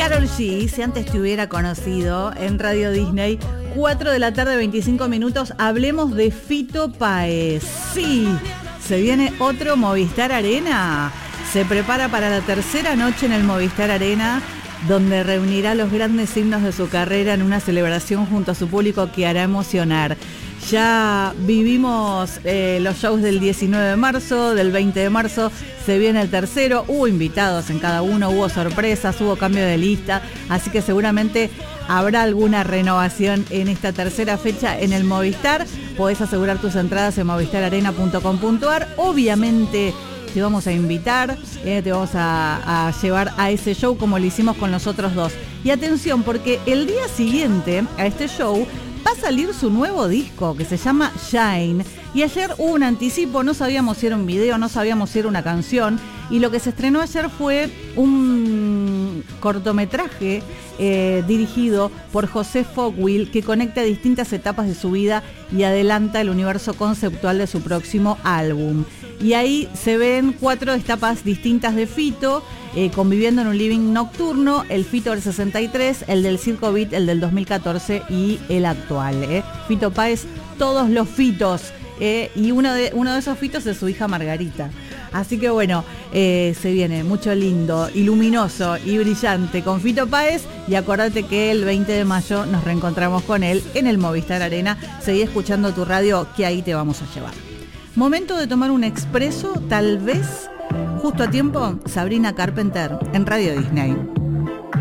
Karol G, si antes te hubiera conocido en Radio Disney, 4 de la tarde, 25 minutos, hablemos de Fito Páez. Sí, se viene otro Movistar Arena. Se prepara para la tercera noche en el Movistar Arena, donde reunirá los grandes himnos de su carrera en una celebración junto a su público que hará emocionar. Ya vivimos los shows del 19 de marzo, del 20 de marzo, se viene el tercero, hubo invitados en cada uno, hubo sorpresas, hubo cambio de lista, así que seguramente habrá alguna renovación en esta tercera fecha en el Movistar. Podés asegurar tus entradas en movistararena.com.ar. Obviamente te vamos a invitar, te vamos a llevar a ese show como lo hicimos con los otros dos. Y atención, porque el día siguiente a este show va a salir su nuevo disco que se llama Shine. Y ayer hubo un anticipo, no sabíamos si era un video, no sabíamos si era una canción. Y lo que se estrenó ayer fue un cortometraje dirigido por José Fogwill, que conecta distintas etapas de su vida y adelanta el universo conceptual de su próximo álbum. Y ahí se ven 4 etapas distintas de Fito, conviviendo en un living nocturno, el Fito del 63, el del Circo Beat, el del 2014 y el actual. Fito Páez, todos los Fitos. Y uno de esos Fitos es su hija Margarita. Así que bueno, se viene mucho lindo y luminoso y brillante con Fito Páez. Y acordate que el 20 de mayo nos reencontramos con él en el Movistar Arena. Seguí escuchando tu radio, que ahí te vamos a llevar. Momento de tomar un expreso, tal vez justo a tiempo. Sabrina Carpenter en Radio Disney.